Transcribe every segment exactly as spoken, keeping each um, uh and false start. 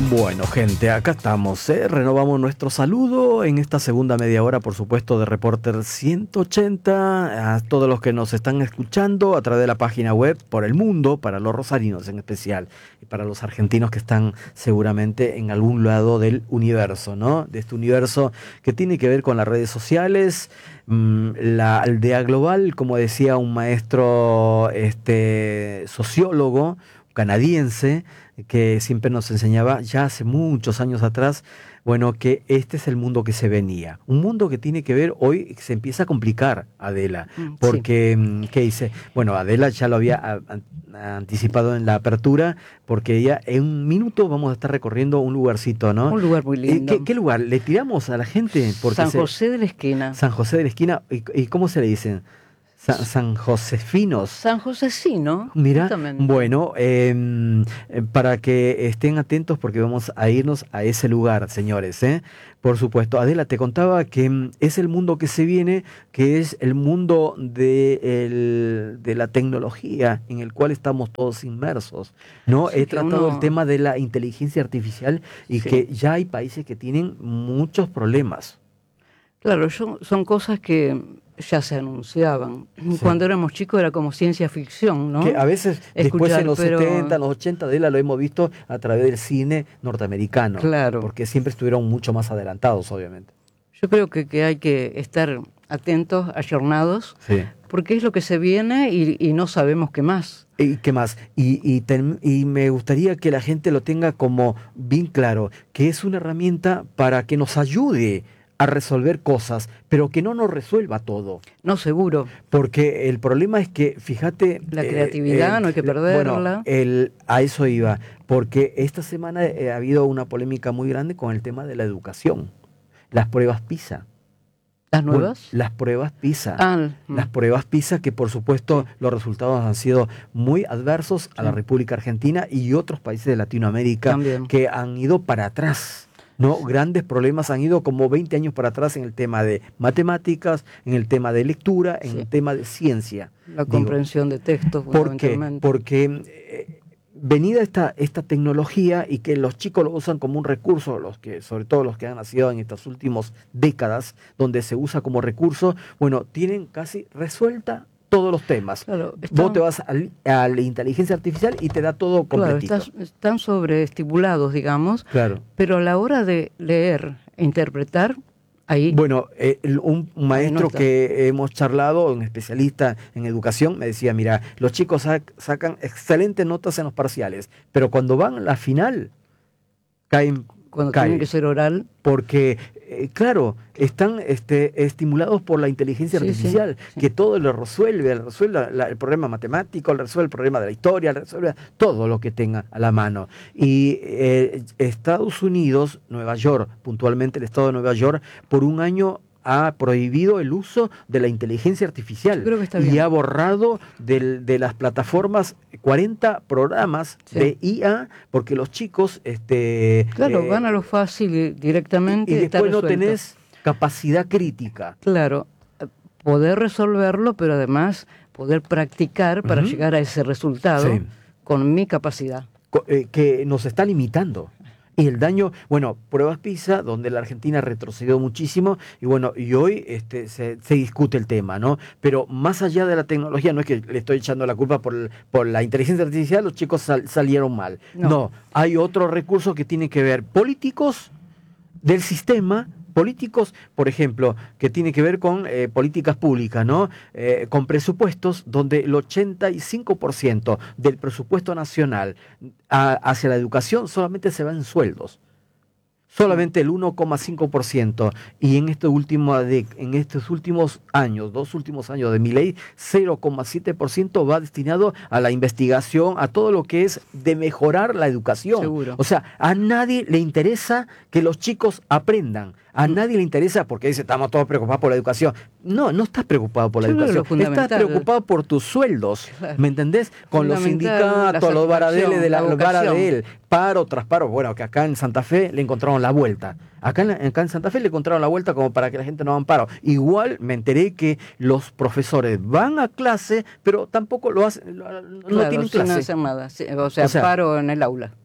Bueno, gente, acá estamos, ¿eh? Renovamos nuestro saludo en esta segunda media hora, por supuesto, de Reporter ciento ochenta, a todos los que nos están escuchando a través de la página web por el mundo, para los rosarinos en especial, y para los argentinos que están seguramente en algún lado del universo, ¿no? De este universo que tiene que ver con las redes sociales, mmm, la aldea global, como decía un maestro este, sociólogo canadiense, que siempre nos enseñaba ya hace muchos años atrás, bueno, que este es el mundo que se venía. Un mundo que tiene que ver, hoy se empieza a complicar, Adela, porque, sí. ¿Qué dice? Bueno, Adela ya lo había a, a, anticipado en la apertura, porque ella en un minuto vamos a estar recorriendo un lugarcito, ¿no? Un lugar muy lindo. ¿Qué, qué lugar? ¿Le tiramos a la gente? Porque San José se, de la Esquina. San José de la Esquina, ¿y, y cómo se le dicen? San, San Josefinos. San Josefino. Mira, bueno, eh, para que estén atentos porque vamos a irnos a ese lugar, señores, ¿eh? Por supuesto. Adela, te contaba que es el mundo que se viene, que es el mundo de, el, de la tecnología en el cual estamos todos inmersos, ¿no? Sí, He tratado uno... el tema de la inteligencia artificial y sí. que ya hay países que tienen muchos problemas. Claro, son, son cosas que ya se anunciaban. Sí. Cuando éramos chicos era como ciencia ficción, ¿no? Que a veces, Escuchar, después en los pero... setenta, en los ochenta, de la lo hemos visto a través del cine norteamericano. Claro. Porque siempre estuvieron mucho más adelantados, obviamente. Yo creo que, que hay que estar atentos, ayornados, sí. porque es lo que se viene y, y no sabemos qué más. ¿Y qué más? Y, y, ten, y me gustaría que la gente lo tenga como bien claro, que es una herramienta para que nos ayude a resolver cosas, pero que no nos resuelva todo. No, seguro. Porque el problema es que, fíjate... La creatividad, eh, no hay que perderla. Bueno, el, a eso iba, porque esta semana eh, ha habido una polémica muy grande con el tema de la educación. Las pruebas PISA. ¿Las nuevas? Bueno, las pruebas PISA. Ah, las pruebas PISA, que por supuesto los resultados han sido muy adversos sí. a la República Argentina y otros países de Latinoamérica También. que han ido para atrás. No, grandes problemas han ido como veinte años para atrás en el tema de matemáticas, en el tema de lectura, en sí. el tema de ciencia. La Digo, comprensión de textos, ¿por qué? Porque eh, venida esta, esta tecnología y que los chicos lo usan como un recurso, los que, sobre todo los que han nacido en estas últimas décadas, donde se usa como recurso, bueno, tienen casi resuelta todos los temas. Claro, están, Vos te vas a, a la inteligencia artificial y te da todo completito. Claro, estás, están sobreestimulados, digamos, claro. pero a la hora de leer e interpretar, ahí... Bueno, eh, un maestro no que hemos charlado, un especialista en educación, me decía, mira, los chicos sac sacan excelentes notas en los parciales, pero cuando van a la final, caen... Cuando caen, tienen que ser oral. Porque, eh, claro, están este, estimulados por la inteligencia sí, artificial, sí, sí. que todo lo resuelve, resuelve la, el problema matemático, resuelve el problema de la historia, resuelve todo lo que tenga a la mano. Y eh, Estados Unidos, Nueva York, puntualmente el estado de Nueva York, por un año ha prohibido el uso de la inteligencia artificial Creo que está bien. y ha borrado del, de las plataformas cuarenta programas sí. de I A porque los chicos... este Claro, eh, van a lo fácil directamente. Y, y después no tenés capacidad crítica. Claro, poder resolverlo, pero además poder practicar para uh-huh. llegar a ese resultado sí. con mi capacidad. Eh, que nos está limitando. Y el daño, bueno, pruebas PISA, donde la Argentina retrocedió muchísimo, y bueno, y hoy este, se, se discute el tema, ¿no? Pero más allá de la tecnología, no es que le estoy echando la culpa por, el, por la inteligencia artificial, los chicos sal, salieron mal. No. no, hay otros recursos que tienen que ver, políticos del sistema, políticos, por ejemplo, que tiene que ver con eh, políticas públicas, ¿no? Eh, con presupuestos donde el ochenta y cinco por ciento del presupuesto nacional a, hacia la educación solamente se va en sueldos. Solamente el uno coma cinco por ciento. Y en, este último de, en estos últimos años, dos últimos años de Milei, cero coma siete por ciento va destinado a la investigación, a todo lo que es de mejorar la educación. Seguro. O sea, a nadie le interesa que los chicos aprendan. A nadie le interesa porque dice, estamos todos preocupados por la educación. No, no estás preocupado por la Yo educación. Estás preocupado por tus sueldos. Claro. ¿Me entendés? Con los sindicatos, los varadeles de la, la varadel, paro tras paro. Bueno, que acá en Santa Fe le encontraron la vuelta. Acá en, acá en Santa Fe le encontraron la vuelta como para que la gente no haga paro. Igual me enteré que los profesores van a clase, pero tampoco lo hacen, no claro, tienen clase. No hacen nada. O sea, o sea, paro en el aula.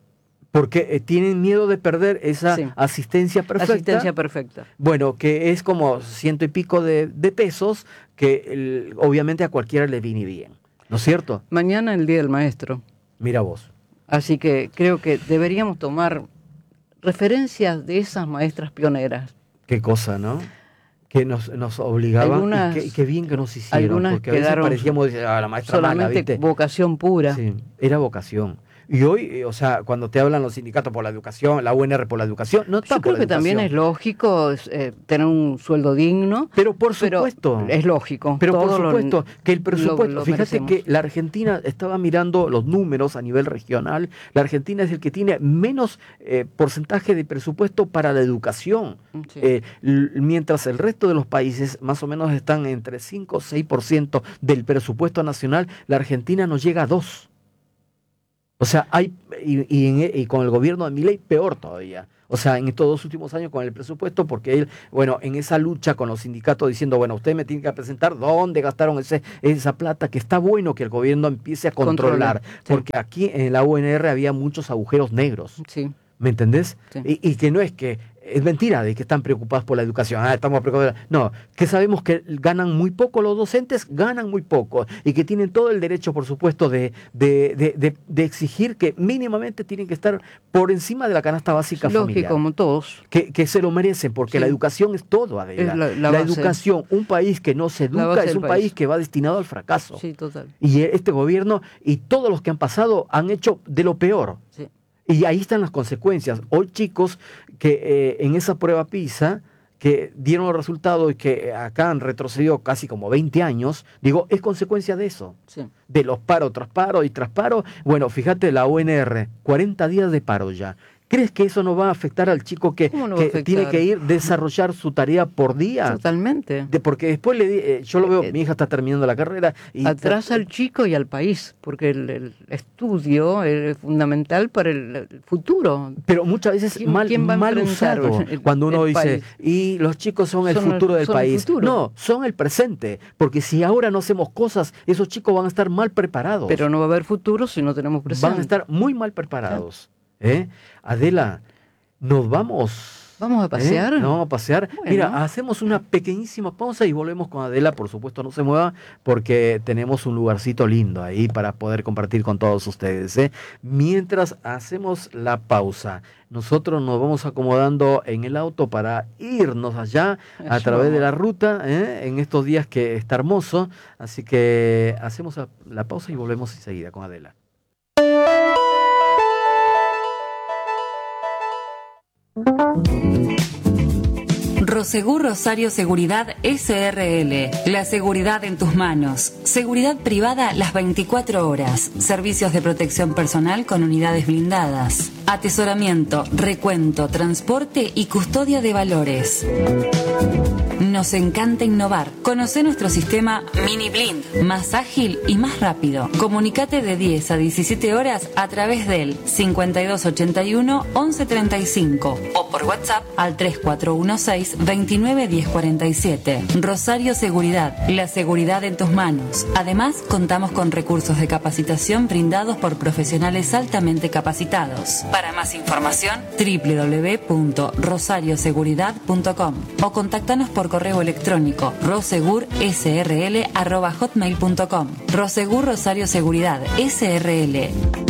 Porque eh, tienen miedo de perder esa sí. asistencia perfecta. Asistencia perfecta. Bueno, que es como ciento y pico de, de pesos, que el, obviamente a cualquiera le viene bien, ¿no es cierto? Mañana el Día del Maestro. Mira vos. Así que creo que deberíamos tomar referencias de esas maestras pioneras. Qué cosa, ¿no? Que nos, nos obligaban, algunas, y, qué, y qué bien que nos hicieron, algunas porque a veces parecíamos ah, la maestra solamente mala, ¿viste? Vocación pura. Sí, era vocación. Y hoy, o sea, cuando te hablan los sindicatos por la educación, la U N R por la educación, no está Yo creo por la que educación. también es lógico eh, tener un sueldo digno. Pero por supuesto. Pero es lógico. Pero por supuesto lo, que el presupuesto, lo, lo fíjate merecemos. que la Argentina, estaba mirando los números a nivel regional, la Argentina es el que tiene menos eh, porcentaje de presupuesto para la educación. Sí. Eh, mientras el resto de los países más o menos están entre cinco o seis por ciento del presupuesto nacional, la Argentina no llega a dos. O sea, hay, y, y, en, y con el gobierno de Milei peor todavía. O sea, en estos dos últimos años con el presupuesto, porque él, bueno, en esa lucha con los sindicatos diciendo, bueno, usted me tiene que presentar dónde gastaron ese, esa plata, que está bueno que el gobierno empiece a controlar, controlar sí. porque aquí en la U N R había muchos agujeros negros. Sí. ¿Me entendés? Sí. Y, y que no es que, es mentira de que están preocupados por la educación, ah, estamos preocupados. No, que sabemos que ganan muy poco los docentes, ganan muy poco, y que tienen todo el derecho, por supuesto, de, de, de, de, de exigir que mínimamente tienen que estar por encima de la canasta básica Lógico, familiar. como todos. Que, que se lo merecen, porque sí. la educación es todo, Adela. Es la, la, la educación, un país que no se educa es un país. país que va destinado al fracaso. Sí, total. Y este gobierno y todos los que han pasado han hecho de lo peor. Sí. Y ahí están las consecuencias. Hoy chicos que eh, en esa prueba PISA, que dieron los resultados y que acá han retrocedido casi como veinte años, digo, es consecuencia de eso. Sí. De los paros tras paro y tras paro. Bueno, fíjate la U N R, cuarenta días de paro ya. ¿Crees que eso no va a afectar al chico que, no que tiene que ir desarrollar su tarea por día? Totalmente. De, porque después le eh, yo lo veo, eh, mi hija está terminando la carrera. Y atrasa al chico y al país, porque el, el estudio es fundamental para el, el futuro. Pero muchas veces ¿Quién, mal, quién mal usado. El, cuando uno dice, país? y los chicos son el son futuro el, del son país. Futuro. No, son el presente. Porque si ahora no hacemos cosas, esos chicos van a estar mal preparados. Pero no va a haber futuro si no tenemos presente. Van a estar muy mal preparados. ¿Sí? ¿Eh? Adela, nos vamos. ¿Vamos a pasear? ¿Eh? No, vamos a pasear. Bueno. Mira, hacemos una pequeñísima pausa y volvemos con Adela. Por supuesto, no se mueva porque tenemos un lugarcito lindo ahí para poder compartir con todos ustedes. ¿eh? Mientras hacemos la pausa, nosotros nos vamos acomodando en el auto para irnos allá a Eso. través de la ruta ¿eh? en estos días que está hermoso. Así que hacemos la pausa y volvemos enseguida con Adela. Rosegur Rosario Seguridad S R L. La seguridad en tus manos. Seguridad privada las veinticuatro horas. Servicios de protección personal con unidades blindadas. Atesoramiento, recuento, transporte y custodia de valores. Nos encanta innovar. Conoce nuestro sistema Mini Blind, más ágil y más rápido. Comunicate de diez a diecisiete horas a través del cincuenta y dos ochenta y uno once treinta y cinco o por WhatsApp al tres cuatro uno seis veintinueve diez cuarenta y siete. Rosario Seguridad, la seguridad en tus manos. Además, contamos con recursos de capacitación brindados por profesionales altamente capacitados. Para más información, doble u doble u doble u punto rosario seguridad punto com o contáctanos por correo electrónico rosegurSRL arroba hotmail punto com. Rosegur Rosario Seguridad S R L.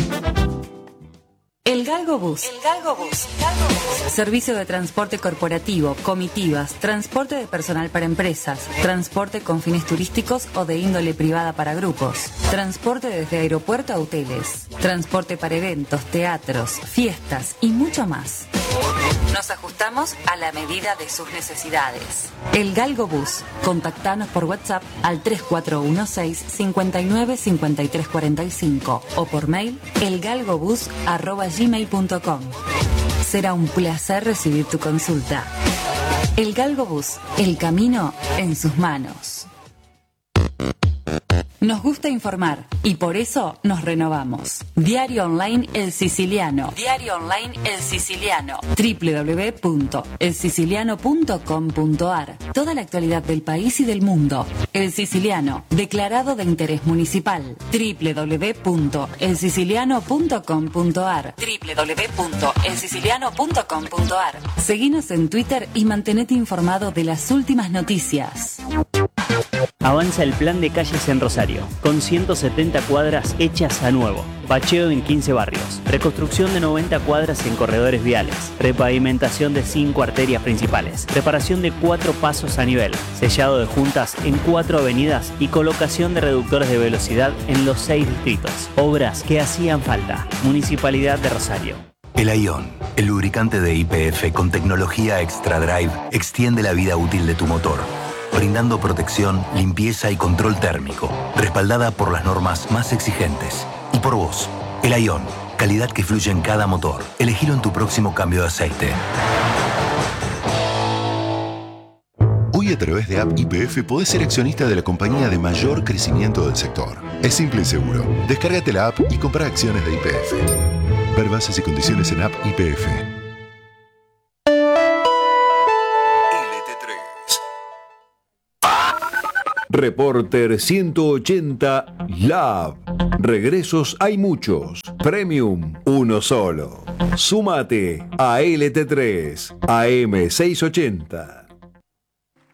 El Galgo Bus. El Galgo Bus. Galgo Bus. Servicio de transporte corporativo, comitivas, transporte de personal para empresas, transporte con fines turísticos o de índole privada para grupos, transporte desde aeropuerto a hoteles, transporte para eventos, teatros, fiestas y mucho más. Nos ajustamos a la medida de sus necesidades. El Galgo Bus. Contactanos por WhatsApp al tres cuatro uno seis cincuenta y nueve cincuenta y tres cuarenta y cinco o por mail elgalgobus arroba gmail punto com. Será un placer recibir tu consulta. El Galgo Bus. El camino en sus manos. Nos gusta informar y por eso nos renovamos. Diario Online El Siciliano. Diario Online El Siciliano. doble u doble u doble u punto el siciliano punto com punto a r. Toda la actualidad del país y del mundo. El Siciliano, declarado de interés municipal. doble u doble u doble u punto el siciliano punto com punto a r. doble u doble u doble u punto el siciliano punto com punto a r. Seguinos en Twitter y mantenete informado de las últimas noticias. Avanza el plan de calles en Rosario, con ciento setenta cuadras hechas a nuevo, bacheo en quince barrios, reconstrucción de noventa cuadras en corredores viales, repavimentación de cinco arterias principales, reparación de cuatro pasos a nivel, sellado de juntas en cuatro avenidas y colocación de reductores de velocidad en los seis distritos. Obras que hacían falta. Municipalidad de Rosario. El Ion, el lubricante de Y P F con tecnología Extra Drive, extiende la vida útil de tu motor, brindando protección, limpieza y control térmico, respaldada por las normas más exigentes. Y por vos, el Ion, calidad que fluye en cada motor. Elegilo en tu próximo cambio de aceite. Hoy a través de App Y P F podés ser accionista de la compañía de mayor crecimiento del sector. Es simple y seguro. Descárgate la app y compra acciones de Y P F. Ver bases y condiciones en App Y P F. Reporter ciento ochenta Lab. Regresos hay muchos. Premium, uno solo. Súmate a L T tres, A M seiscientos ochenta.